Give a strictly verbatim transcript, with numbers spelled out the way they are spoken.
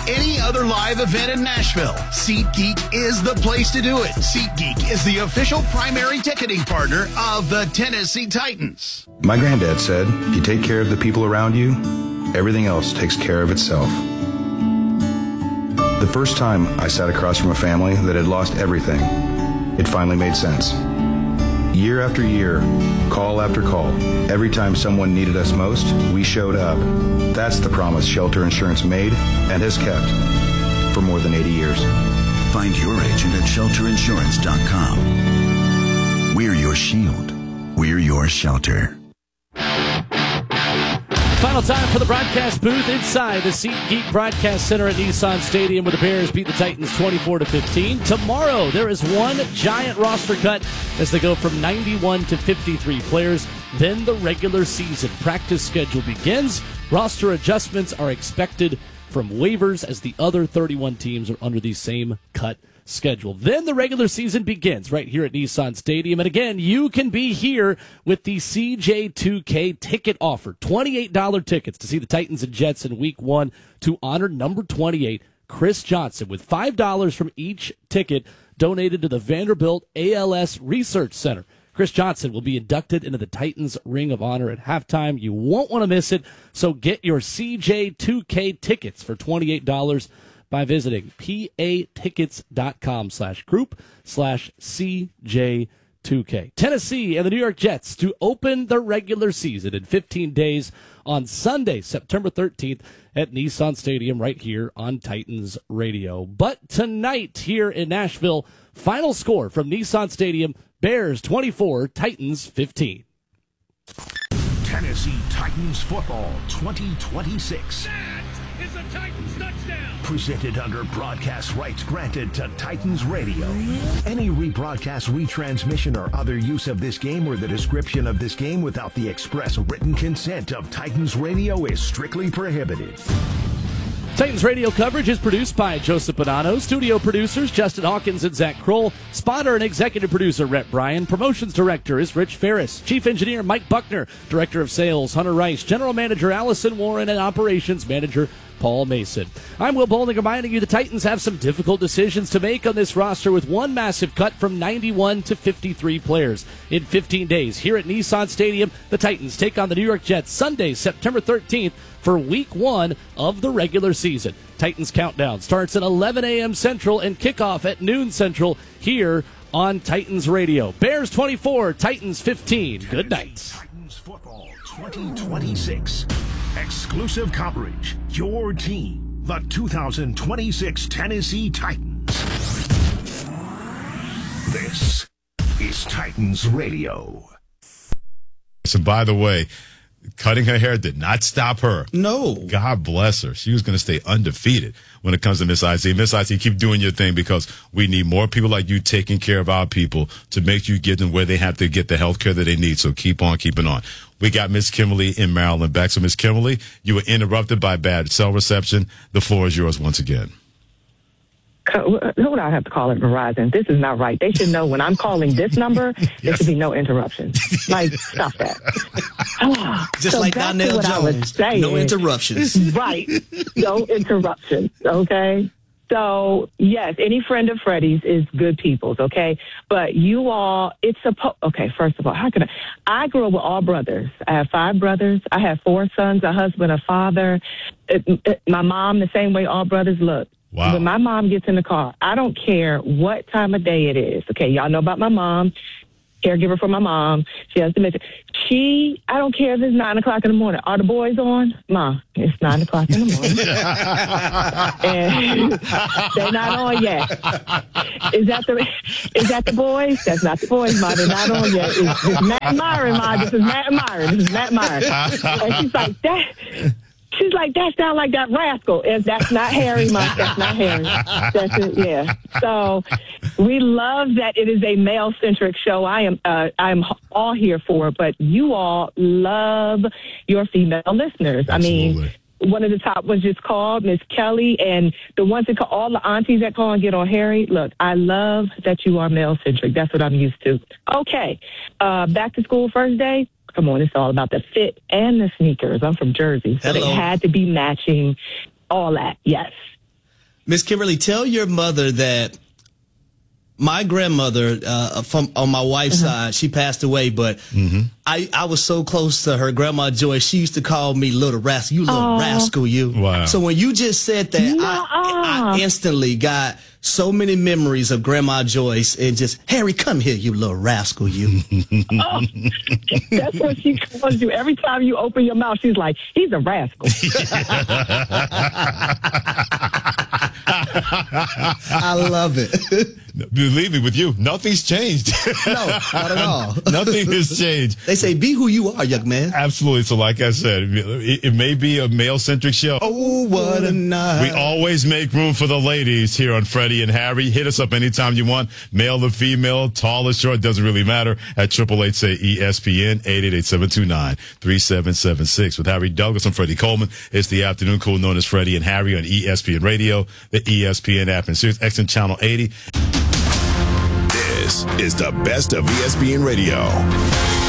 any other live event in Nashville, SeatGeek is the place to do it. SeatGeek is the official primary ticketing partner of the Tennessee Titans. My granddad said, if you take care of the people around you, everything else takes care of itself. The first time I sat across from a family that had lost everything, it finally made sense. Year after year, call after call, every time someone needed us most, we showed up. That's the promise Shelter Insurance made and has kept for more than eighty years. Find your agent at shelter insurance dot com. We're your shield. We're your shelter. Final time for the broadcast booth inside the SeatGeek Broadcast Center at Nissan Stadium, where the Bears beat the Titans twenty-four to fifteen. Tomorrow, there is one giant roster cut as they go from ninety-one to fifty-three players. Then the regular season practice schedule begins. Roster adjustments are expected from waivers as the other thirty-one teams are under the same cut schedule. Then the regular season begins right here at Nissan Stadium. And again, you can be here with the C J two K ticket offer. twenty-eight dollars tickets to see the Titans and Jets in week one to honor number twenty-eight, Chris Johnson, with five dollars from each ticket donated to the Vanderbilt A L S Research Center. Chris Johnson will be inducted into the Titans Ring of Honor at halftime. You won't want to miss it, so get your C J two K tickets for twenty-eight dollars by visiting patickets.com slash group slash CJ2K. Tennessee and the New York Jets to open the regular season in fifteen days on Sunday, September thirteenth at Nissan Stadium right here on Titans Radio. But tonight here in Nashville, final score from Nissan Stadium, Bears twenty-four, Titans fifteen. Tennessee Titans football twenty twenty-six. That is a Titans touchdown. Presented under broadcast rights granted to Titans Radio. Any rebroadcast, retransmission, or other use of this game or the description of this game without the express written consent of Titans Radio is strictly prohibited. Titans radio coverage is produced by Joseph Bonanno. Studio producers Justin Hawkins and Zach Kroll. Spotter and executive producer Rhett Bryan. Promotions director is Rich Ferris. Chief engineer Mike Buckner. Director of sales Hunter Rice. General manager Allison Warren. And operations manager Paul Mason. I'm Will Bowling, reminding you the Titans have some difficult decisions to make on this roster with one massive cut from ninety-one to fifty-three players. In fifteen days, here at Nissan Stadium, the Titans take on the New York Jets Sunday, September thirteenth for week one of the regular season. Titans Countdown starts at eleven a.m. Central and kickoff at noon Central here on Titans Radio. Bears twenty-four, Titans fifteen. Good night. Titans football twenty twenty-six. Exclusive coverage. Your team, the two thousand twenty-six Tennessee Titans. This is Titans Radio. So, by the way, cutting her hair did not stop her. No. God bless her. She was going to stay undefeated when it comes to Miss I C. Miss I C, keep doing your thing, because we need more people like you taking care of our people to make you get them where they have to get the health care that they need. So keep on keeping on. We got Miss Kimberly in Maryland back. So, Miss Kimberly, you were interrupted by bad cell reception. The floor is yours once again. Who would I have to call it? Verizon. This is not right. They should know when I'm calling this number, there yes. should be no interruptions. Like, stop that. Oh, Just so like Donnell Jones, no interruptions. Right. No interruptions, okay? So, yes, any friend of Freddie's is good people's, okay? But you all, it's supposed, okay, first of all, how can I? I grew up with all brothers. I have five brothers. I have four sons, a husband, a father. It, it, my mom, the same way all brothers look. Wow. When my mom gets in the car, I don't care what time of day it is. Okay, y'all know about my mom. Caregiver for my mom. She has dementia. She, I don't care if it's nine o'clock in the morning. Are the boys on? Ma, it's nine o'clock in the morning. And they're not on yet. Is that the is that the boys? That's not the boys, Ma. They're not on yet. It's, it's Matt and Myron, Ma. This is Matt and Myron. This is Matt and Myron. And she's like, that. She's like, that sounds like that rascal. If that's not Harry, Ma, that's not Harry. That's it, yeah. So we love that it is a male-centric show. I am uh, I'm all here for it, but you all love your female listeners. Absolutely. I mean, one of the top ones just called, Miss Kelly, and the ones that call, all the aunties that call and get on Harry. Look, I love that you are male-centric. That's what I'm used to. Okay, uh, back to school first day. Come on, it's all about the fit and the sneakers. I'm from Jersey, so Hello. They had to be matching, all that, yes. Miss Kimberly, tell your mother that my grandmother, uh, from on my wife's uh-huh. side, she passed away, but mm-hmm. I, I was so close to her, Grandma Joy. She used to call me little rascal. You little Aww. rascal, you. Wow. So when you just said that, Nuh-uh. I, I instantly got so many memories of Grandma Joyce and just, Harry, come here, you little rascal, you. Oh, that's what she calls you. Every time you open your mouth, she's like, he's a rascal. I love it. Believe me, with you, nothing's changed. No, not at all. Nothing has changed. They say, be who you are, young man. Absolutely. So like I said, it, it may be a male-centric show. Oh, what a night. We always make room for the ladies here on Freddie and Harry. Hit us up anytime you want. Male or female, tall or short, doesn't really matter. At triple eight say E S P N, eight eight eight, seven two nine, three seven seven six. With Harry Douglas and Freddie Coleman, it's the afternoon crew known as Freddie and Harry on E S P N Radio, the E S P N app, and Sirius X M Channel eighty. This is the best of E S P N Radio.